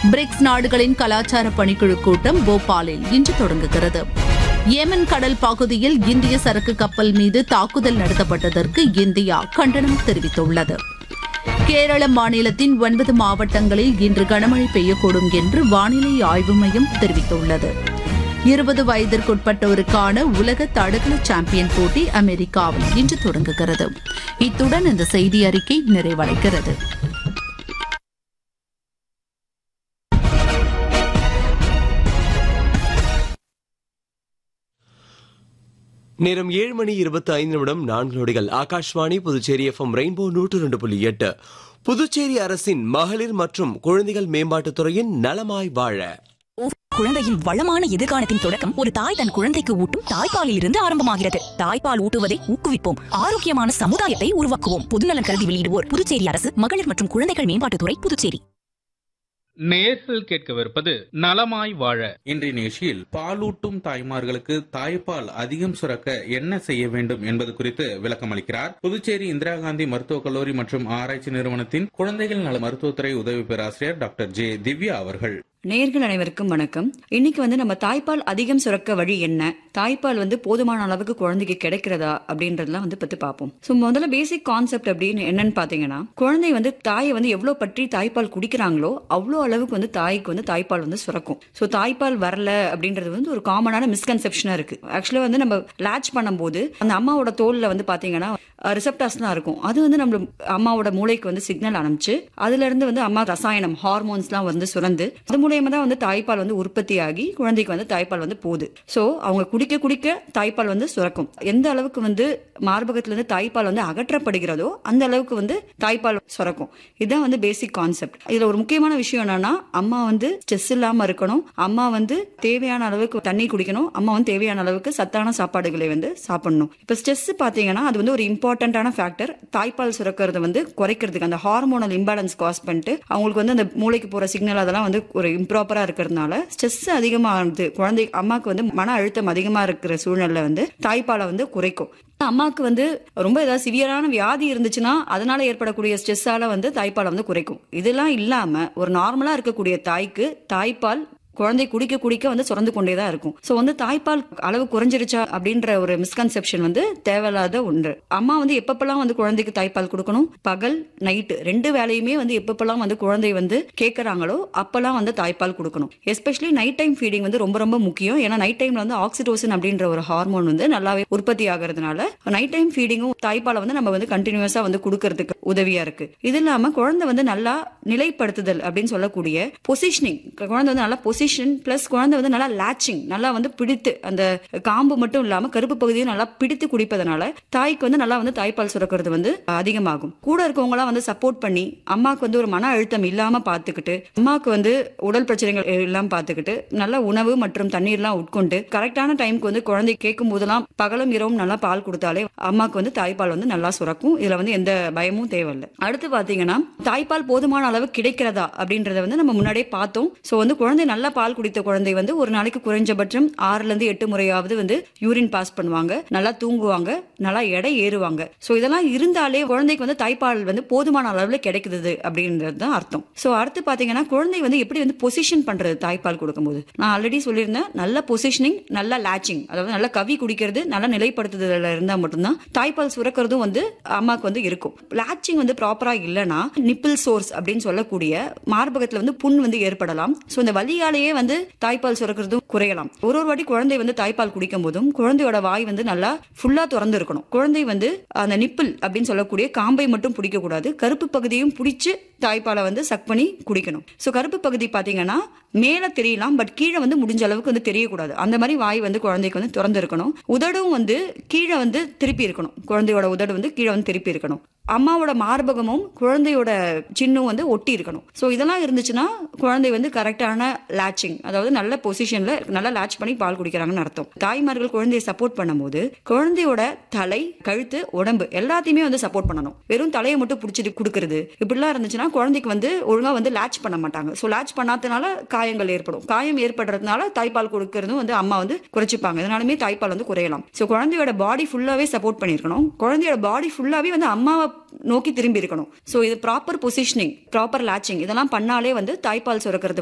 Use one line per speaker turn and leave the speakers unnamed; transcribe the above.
BRICS நாடுகளின் கலாச்சார பணிக்குழு கூட்டம் போபாலில் இன்று தொடங்குகிறது. ஏமன் கடல் பகுதியில் இந்திய சரக்கு கப்பல் மீது தாக்குதல் நடத்தப்பட்டதற்கு இந்தியா கண்டனம் தெரிவித்துள்ளது. கேரள மாநிலத்தின் 9 மாவட்டங்களில் இன்று கனமழை பெய்யக்கூடும் என்று வானிலை ஆய்வு மையம் தெரிவித்துள்ளது. 20 வயதிற்குட்பட்டோருக்கான உலக தடகள சாம்பியன் போட்டி அமெரிக்காவில் இன்று தொடங்குகிறது. இத்துடன் இந்த செய்தி அறிக்கை நிறைவடைகிறது.
நேரம் 7:25 ஆகாஷ்வாணி புதுச்சேரி எஃப்எம் ரெயின்போ 102.8. புதுச்சேரி அரசின் மகளிர் மற்றும் குழந்தைகள் மேம்பாட்டுத்துறையின் நலமாய் வாழ.
குழந்தையின் வளமான எதிர்காலத்தின் தொடக்கம் ஒரு தாய் தன் குழந்தைக்கு ஊட்டும் தாய்ப்பாலில் இருந்து ஆரம்பமாகிறது. தாய்ப்பால் ஊட்டுவதை ஊக்குவிப்போம், ஆரோக்கியமான சமுதாயத்தை உருவாக்குவோம். பொதுநலன் கருதி வெளியிடுவோர் புதுச்சேரி அரசு மகளிர் மற்றும் குழந்தைகள் மேம்பாட்டுத்துறை, புதுச்சேரி.
நேர்கள் கேட்கவிருப்பது நலமாய் வாழ.
இன்றைய நிகழ்ச்சியில் பாலூட்டும் தாய்மார்களுக்கு தாய்ப்பால் அதிகம் சுரக்க என்ன செய்ய வேண்டும் என்பது குறித்து விளக்கம் அளிக்கிறார் புதுச்சேரி இந்திரா காந்தி மருத்துவக் கல்லூரி மற்றும் ஆராய்ச்சி நிறுவனத்தின் குழந்தைகள் நல மருத்துவத்துறை உதவி பேராசிரியர் டாக்டர் ஜே திவ்யா அவர்கள்.
நேயர்கள் அனைவருக்கும் வணக்கம். இன்னைக்கு நம்ம தாய்ப்பால் அதிகம் சுரக்க வழி என்ன, தாய்ப்பால் போதுமான அளவுக்கு குழந்தைக்கு கிடைக்கிறதா அப்படின்றதெல்லாம் பத்தி பார்ப்போம். முதல்ல பேசிக் கான்செப்ட் அப்படின்னு என்னன்னு பாத்தீங்கன்னா, குழந்தை தாயை எவ்வளவு பற்றி தாய்ப்பால் குடிக்கிறாங்களோ அவ்வளோ அளவுக்கு தாய்க்கு தாய்ப்பால் சுரக்கும். ஸோ தாய்ப்பால் வரல அப்படின்றது ஒரு காமனான மிஸ்கன்செப்ஷனா இருக்கு. ஆக்சுவலா நம்ம லேட்ச் பண்ணும்போது அந்த அம்மாவோட தோல்ல பாத்தீங்கன்னா ரிசப்டாஸ் தான் இருக்கும். அது நம்ம அம்மாவோட மூளைக்கு சிக்னல் அனுப்பிச்சு அதுல இருந்து அம்மா ரசாயனம் ஹார்மோன்ஸ்லாம் சுரந்து அது மூலயமா தான் தாய்ப்பால் உற்பத்தி ஆகி குழந்தைக்கு தாய்ப்பால் போகுது. சோ அவங்க குடிக்க குடிக்க தாய்ப்பால் சுரக்கும். எந்த அளவுக்கு மார்பகத்திலிருந்து தாய்ப்பால் அகற்றப்படுகிறதோ அந்த அளவுக்கு தாய்ப்பால் சுரக்கும். இதுதான் பேசிக் கான்செப்ட். இதுல ஒரு முக்கியமான விஷயம் என்னன்னா, அம்மா ஸ்ட்ரெஸ் இல்லாம இருக்கணும், அம்மா தேவையான அளவுக்கு தண்ணி குடிக்கணும், அம்மா தேவையான அளவுக்கு சத்தான சாப்பாடுகளை சாப்பிடணும். இப்ப ஸ்ட்ரெஸ் பாத்தீங்கன்னா அது ஒரு இம்பார்ட்டன்டான ஃபேக்டர். தாய்ப்பால் சுரக்கிறது குறைக்கிறதுக்கு அந்த ஹார்மோனல் இம்பேலன்ஸ் காஸ் பண்ணிட்டு அவங்களுக்கு அந்த மூளைக்கு போற சிக்னல் அதெல்லாம் ஒரு இம்ப்ராப்பரா இருக்கிறதுனால ஸ்ட்ரெஸ் அதிகமா இருந்து குழந்தை அம்மாக்கு மன அழுத்தம் அதிகமா இருக்கிற சூழ்நிலை தாய்ப்பாலை குறைக்கும். அம்மாக்கு ரொம்ப ஏதாவது சிவியரான வியாதி இருந்துச்சுன்னா அதனால ஏற்படக்கூடிய ஸ்ட்ரெஸ்ஸால தாய்ப்பாலை குறைக்கும். இதெல்லாம் இல்லாம ஒரு நார்மலா இருக்கக்கூடிய தாய்க்கு தாய்ப்பால் குழந்தை குடிக்க குடிக்க சுரந்து கொண்டேதான் இருக்கும். சோ தாய்ப்பால் அளவு குறைஞ்சிருச்சா அப்படின்ற ஒரு மிஸ்கன்செப்ஷன் தேவையில்லாத ஒன்று. அம்மா எப்பப்பெல்லாம் குழந்தைக்கு தாய்ப்பால் கொடுக்கணும், பகல் நைட்டு 2 வேளையுமே எப்பப்பெல்லாம் குழந்தை கேட்கறாங்களோ அப்பெல்லாம் தாய்ப்பால் கொடுக்கணும். எஸ்பெஷலி நைட் டைம் ஃபீடிங் ரொம்ப ரொம்ப முக்கியம். ஏன்னா நைட் டைம்ல ஆக்சிடோசின் அப்படின்ற ஒரு ஹார்மோன் நல்லாவே உற்பத்தி ஆகிறதுனால நைட் டைம் ஃபீடிங்கும் தாய்ப்பாலை நம்ம கண்டினியூஸா கொடுக்கறதுக்கு உதவியா இருக்கு. இது இல்லாம குழந்தை நல்லா நிலைப்படுத்துதல் அப்படின்னு சொல்லக்கூடிய பொசிஷனிங், குழந்தை நல்லா பிளஸ் குழந்தை நல்லா லேச்சிங், நல்லா பிடித்து அந்த காம்பு மட்டும் இல்லாம கருப்பு பகுதியும் நல்லா பிடித்து குடிப்பதனால தாய்க்கு நல்லா தாய்ப்பால் சுரக்கிறது அதிகமாகும். கூட இருக்கவங்க எல்லாம் சப்போர்ட் பண்ணி அம்மாக்கு ஒரு மன அழுத்தம் இல்லாம பாத்துக்கிட்டு, அம்மாக்கு உடல் பிரச்சனைகள் எல்லாம் பாத்துக்கிட்டு நல்ல உணவு மற்றும் தண்ணீர் எல்லாம் உட்கொண்டு கரெக்டான டைமுக்கு குழந்தை கேட்கும் போதெல்லாம் பகலும் இரவும் நல்லா பால் கொடுத்தாலே அம்மாக்கு தாய்ப்பால் நல்லா சுரக்கும். இதுல எந்த பயமும் தேவையில்லை. அடுத்து பாத்தீங்கன்னா, தாய்ப்பால் போதுமான அளவு கிடைக்கிறதா அப்படின்றத நம்ம முன்னாடியே பார்த்தோம். சோ குழந்தை நல்லா பால் குடித்த குழந்தை ஒரு நாளைக்கு குறைஞ்சபட்சம் 6 to 8 முறையாவது யூரின் பாஸ் பண்ணுவாங்க, நல்லா தூங்குவாங்க, நல்லா எடை ஏறுவாங்க. சோ இதெல்லாம் இருந்தாலே குழந்தைக்கு தாய்ப்பால் போதுமான அளவுல கிடைக்குது அப்படின்றது தான் அர்த்தம். சோ அடுத்து பாத்தீங்கன்னா, குழந்தை எப்படி பொசிஷன் பண்றது தாய்ப்பால் கொடுக்கும்போது நான் ஆல்ரெடி சொல்லியிருந்தேன். நல்ல பொசிஷனிங், நல்ல லேச்சிங், அதாவது நல்ல கவி குடிக்கிறது, நல்ல நிலைப்படுத்துதல இருந்தா மட்டும்தான் தாய்ப்பால் சுரக்கிறதும் அம்மாக்கு இருக்கும். லேச்சிங் ப்ராப்பரா இல்லைன்னா நிப்பிள் சோர்ஸ் அப்படின்னு சொல்லக்கூடிய மார்பகத்துல புண் ஏற்படலாம். சோ இந்த வலியாலேயே தாய்ப்பால் சுரக்கிறதும் குறையலாம். ஒரு வாட்டி குழந்தை தாய்ப்பால் குடிக்கும் போதும் குழந்தையோட வாய் நல்லா ஃபுல்லா திறந்து இருக்கணும். குழந்தை அந்த நிப்பிள் அப்படின்னு சொல்லக்கூடிய காம்பை மட்டும் பிடிக்க கூடாது, கருப்பு பகுதியும் பிடிச்சு தாய்ப்பாலை சக் பண்ணி குடிக்கணும். சோ கருப்பு பகுதி பாத்தீங்கன்னா மேல தெரியலாம், பட் கீழே முடிஞ்ச அளவுக்கு தெரியக்கூடாது. அந்த மாதிரி வாய் குழந்தைக்கு திறந்து இருக்கணும். உதடும் கீழே திருப்பி இருக்கணும். குழந்தையோட உதடு கீழே திருப்பி இருக்கணும். அம்மாவோட மார்பகமும் குழந்தையோட சின்னும் ஒட்டி இருக்கணும். சோ இதெல்லாம் இருந்துச்சுன்னா குழந்தை கரெக்டான லேச்சிங், அதாவது நல்ல பொசிஷன்ல நல்லா லேட்ச் பண்ணி பால் குடிக்கிறாங்கன்னு அர்த்தம். தாய்மார்கள் குழந்தையை சப்போர்ட் பண்ணும்போது குழந்தையோட தலை, கழுத்து, உடம்பு எல்லாத்தையுமே சப்போர்ட் பண்ணணும். வெறும் தலையை மட்டும் பிடிச்சிட்டு கொடுக்கறது இப்படிலாம் இருந்துச்சுன்னா குழந்தைக்கு ஒழுங்கா லேட்ச் பண்ண மாட்டாங்க. சோ லேட்ச் பண்ணாதனால காயங்கள் ஏற்படும். காயம் ஏற்படுறதுனால தாய்ப்பால் கொடுக்கறதும் அம்மா குறைச்சிப்பாங்க. இதனாலுமே தாய்ப்பால் குறையலாம். சோ குழந்தையோட பாடி ஃபுல்லாவே சப்போர்ட் பண்ணிருக்கணும். குழந்தையோட பாடி ஃபுல்லாவே அம்மாவை நோக்கி திரும்பி இருக்கணும். சோ இது ப்ராப்பர் பொசிஷனிங், ப்ராப்பர் லேச்சிங் இதெல்லாம் பண்ணாலே தாய்ப்பால் சுரக்கிறது